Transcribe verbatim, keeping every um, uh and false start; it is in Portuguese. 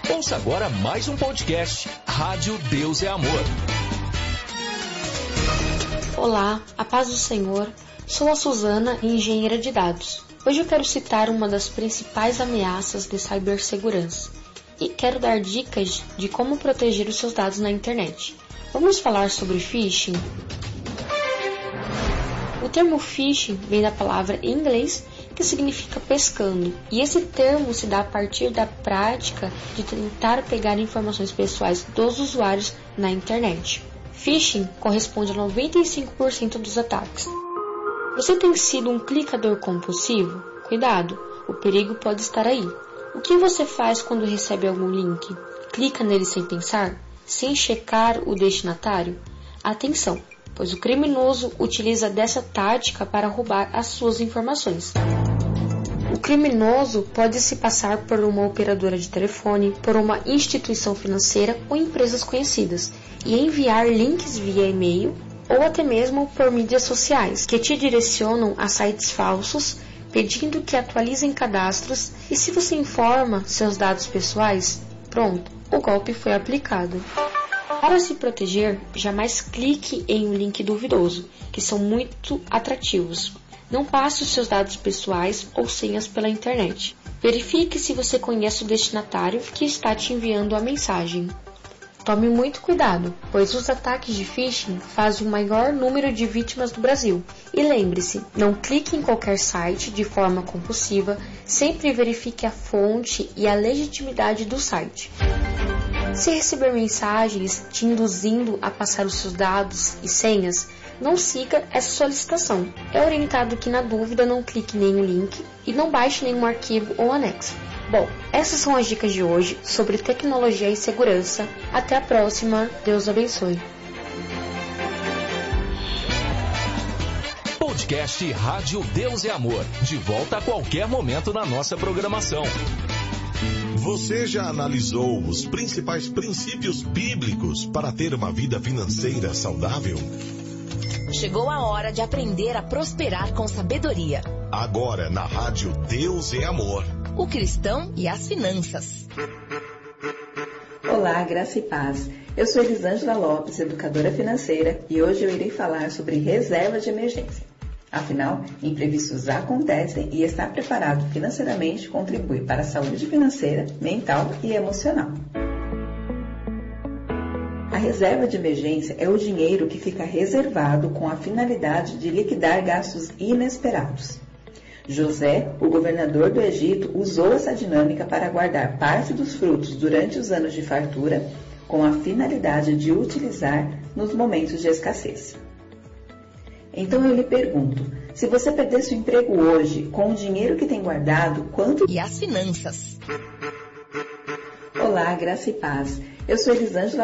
Ouça agora mais um podcast, Rádio Deus é Amor. Olá, a paz do Senhor. Sou a Suzana, engenheira de dados. Hoje eu quero citar uma das principais ameaças de cibersegurança e quero dar dicas de como proteger os seus dados na internet. Vamos falar sobre phishing? O termo phishing vem da palavra em inglês que significa pescando, e esse termo se dá a partir da prática de tentar pegar informações pessoais dos usuários na internet. Phishing corresponde a noventa e cinco por cento dos ataques. Você tem sido um clicador compulsivo? Cuidado, o perigo pode estar aí. O que você faz quando recebe algum link? Clica nele sem pensar? Sem checar o destinatário? Atenção, pois o criminoso utiliza dessa tática para roubar as suas informações. O criminoso pode se passar por uma operadora de telefone, por uma instituição financeira ou empresas conhecidas e enviar links via e-mail ou até mesmo por mídias sociais que te direcionam a sites falsos pedindo que atualizem cadastros, e se você informa seus dados pessoais, pronto, o golpe foi aplicado. Para se proteger, jamais clique em um link duvidoso, que são muito atrativos. Não passe os seus dados pessoais ou senhas pela internet. Verifique se você conhece o destinatário que está te enviando a mensagem. Tome muito cuidado, pois os ataques de phishing fazem o maior número de vítimas do Brasil. E lembre-se, não clique em qualquer site de forma compulsiva, sempre verifique a fonte e a legitimidade do site. Se receber mensagens te induzindo a passar os seus dados e senhas, não siga essa solicitação. É orientado que, na dúvida, não clique em nenhum link e não baixe nenhum arquivo ou anexo. Bom, essas são as dicas de hoje sobre tecnologia e segurança. Até a próxima. Deus abençoe. Podcast Rádio Deus é Amor. De volta a qualquer momento na nossa programação. Você já analisou os principais princípios bíblicos para ter uma vida financeira saudável? Chegou a hora de aprender a prosperar com sabedoria. Agora na Rádio Deus é Amor. O cristão e as finanças. Olá, graça e paz. Eu sou Elisângela Lopes, educadora financeira, e hoje eu irei falar sobre reserva de emergência. Afinal, imprevistos acontecem e estar preparado financeiramente contribui para a saúde financeira, mental e emocional. A reserva de emergência é o dinheiro que fica reservado com a finalidade de liquidar gastos inesperados. José, o governador do Egito, usou essa dinâmica para guardar parte dos frutos durante os anos de fartura, com a finalidade de utilizar nos momentos de escassez. Então eu lhe pergunto, se você perdesse o emprego hoje, com o dinheiro que tem guardado, quanto... E as finanças. Olá, graça e paz. Eu sou Elisângela